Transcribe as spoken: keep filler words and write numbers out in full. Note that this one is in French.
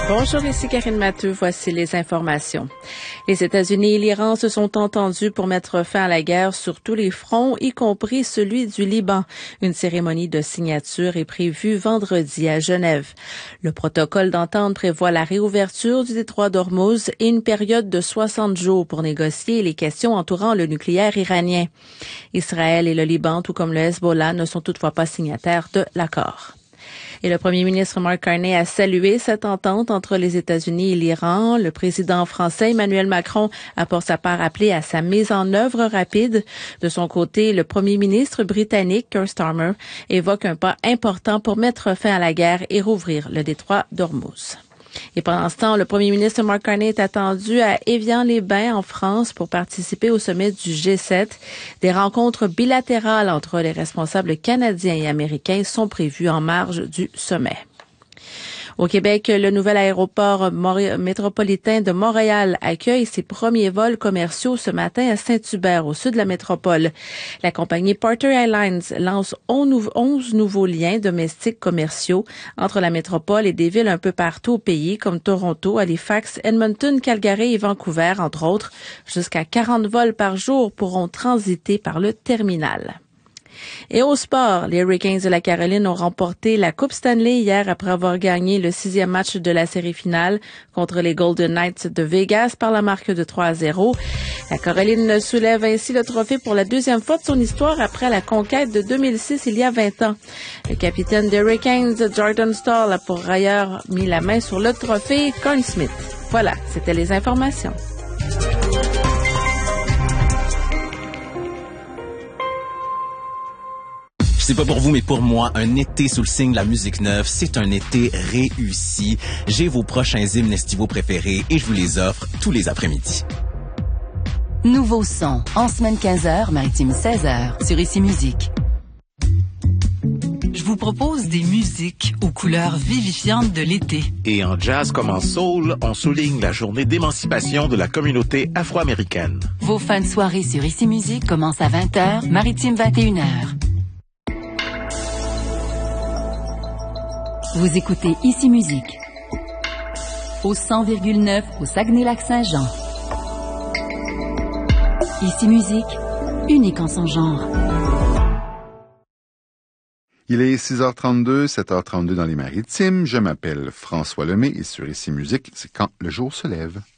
Bonjour, ici Karine Matteux. Voici les informations. Les États-Unis et l'Iran se sont entendus pour mettre fin à la guerre sur tous les fronts, y compris celui du Liban. Une cérémonie de signature est prévue vendredi à Genève. Le protocole d'entente prévoit la réouverture du détroit d'Ormuz et une période de soixante jours pour négocier les questions entourant le nucléaire iranien. Israël et le Liban, tout comme le Hezbollah, ne sont toutefois pas signataires de l'accord. Et le premier ministre Mark Carney a salué cette entente entre les États-Unis et l'Iran. Le président français Emmanuel Macron a pour sa part appelé à sa mise en œuvre rapide. De son côté, le premier ministre britannique Keir Starmer évoque un pas important pour mettre fin à la guerre et rouvrir le détroit d'Ormuz. Et pendant ce temps, le premier ministre Mark Carney est attendu à Évian-les-Bains en France pour participer au sommet du G sept. Des rencontres bilatérales entre les responsables canadiens et américains sont prévues en marge du sommet. Au Québec, le nouvel aéroport métropolitain de Montréal accueille ses premiers vols commerciaux ce matin à Saint-Hubert, au sud de la métropole. La compagnie Porter Airlines lance onze nouveaux liens domestiques commerciaux entre la métropole et des villes un peu partout au pays, comme Toronto, Halifax, Edmonton, Calgary et Vancouver, entre autres. Jusqu'à quarante vols par jour pourront transiter par le terminal. Et au sport, les Hurricanes de la Caroline ont remporté la Coupe Stanley hier après avoir gagné le sixième match de la série finale contre les Golden Knights de Vegas par la marque de trois à zéro. La Caroline soulève ainsi le trophée pour la deuxième fois de son histoire après la conquête de deux mille six il y a vingt ans. Le capitaine des Hurricanes, Jordan Staal, a pour ailleurs mis la main sur le trophée Conn Smythe. Voilà, c'était les informations. C'est pas pour vous, mais pour moi, un été sous le signe de la musique neuve, c'est un été réussi. J'ai vos prochains hymnes estivaux préférés et je vous les offre tous les après-midi. Nouveau son, en semaine quinze heures, maritime seize heures, sur Ici Musique. Je vous propose des musiques aux couleurs vivifiantes de l'été. Et en jazz comme en soul, on souligne la journée d'émancipation de la communauté afro-américaine. Vos fins de soirée sur Ici Musique commencent à vingt heures, maritime vingt et une heures. Vous écoutez Ici Musique au cent virgule neuf au Saguenay-Lac-Saint-Jean. Ici Musique, unique en son genre. Il est six heures trente-deux, sept heures trente-deux dans les Maritimes. Je m'appelle François Lemay et sur Ici Musique, c'est quand le jour se lève.